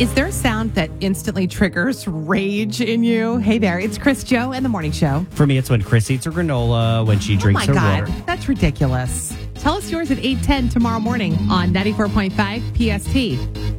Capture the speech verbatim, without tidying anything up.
Is there a sound that instantly triggers rage in you? Hey there, it's Chris Joe and the Morning Show. For me, it's when Chris eats her granola, when she drinks oh her my God, water. that's ridiculous. Tell us yours at eight ten tomorrow morning on ninety-four point five P S T.